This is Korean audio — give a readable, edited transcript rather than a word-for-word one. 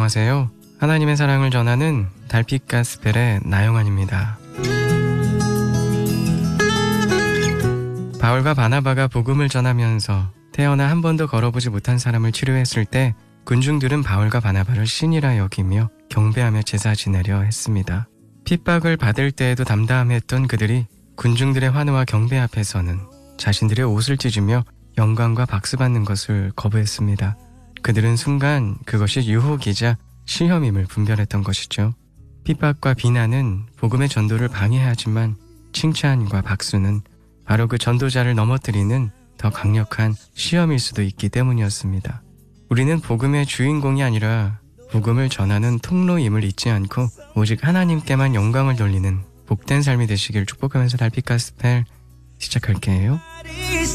안녕하세요. 하나님의 사랑을 전하는 달빛 가스펠의 나영환입니다. 바울과 바나바가 복음을 전하면서 태어나 한 번도 걸어보지 못한 사람을 치료했을 때 군중들은 바울과 바나바를 신이라 여기며 경배하며 제사 지내려 했습니다. 핍박을 받을 때에도 담담했던 그들이 군중들의 환호와 경배 앞에서는 자신들의 옷을 찢으며 영광과 박수 받는 것을 거부했습니다. 그들은 순간 그것이 유혹이자 시험임을 분별했던 것이죠. 핍박과 비난은 복음의 전도를 방해하지만 칭찬과 박수는 바로 그 전도자를 넘어뜨리는 더 강력한 시험일 수도 있기 때문이었습니다. 우리는 복음의 주인공이 아니라 복음을 전하는 통로임을 잊지 않고 오직 하나님께만 영광을 돌리는 복된 삶이 되시길 축복하면서 달빛 가스펠 시작할게요.